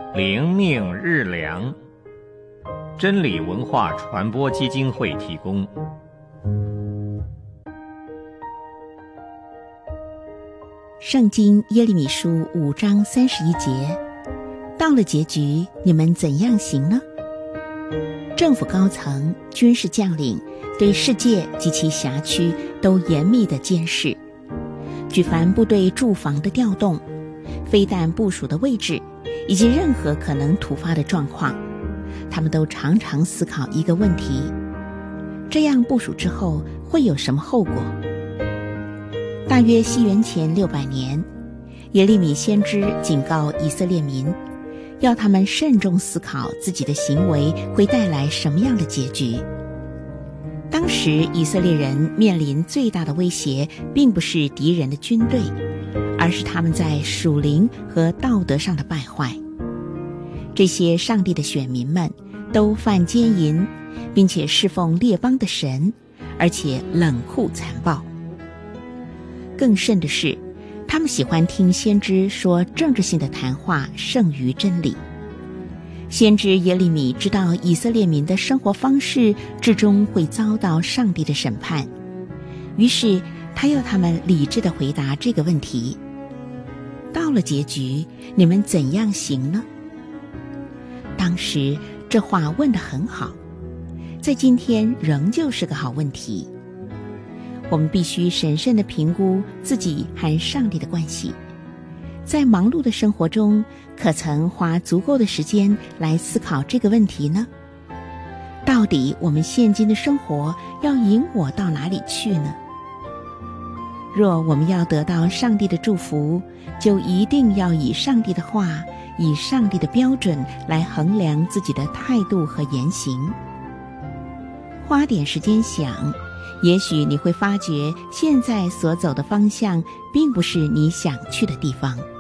灵命日粮，真理文化传播基金会提供。 圣经耶利米书5章31节，到了结局，你们怎样行呢？政府高层、军事将领对世界及其辖区都严密的监视，举凡部队驻防的调动、飞弹部署的位置，以及任何可能突发的状况，他们都常常思考一个问题：这样部署之后会有什么后果？大约西元前600年，耶利米先知警告以色列民，要他们慎重思考自己的行为会带来什么样的结局。当时以色列人面临最大的威胁，并不是敌人的军队，而是他们在属灵和道德上的败坏。这些上帝的选民们都犯奸淫，并且侍奉列邦的神，而且冷酷残暴。更甚的是，他们喜欢听先知说政治性的谈话胜于真理。先知耶利米知道以色列民的生活方式至终会遭到上帝的审判，于是他要他们理智地回答这个问题：到了结局，你们怎样行呢？当时这话问得很好，在今天仍旧是个好问题。我们必须审慎地评估自己和上帝的关系，在忙碌的生活中，可曾花足够的时间来思考这个问题呢？到底我们现今的生活要引我到哪里去呢？若我们要得到上帝的祝福，就一定要以上帝的话、以上帝的标准来衡量自己的态度和言行。花点时间想，也许你会发觉现在所走的方向并不是你想去的地方。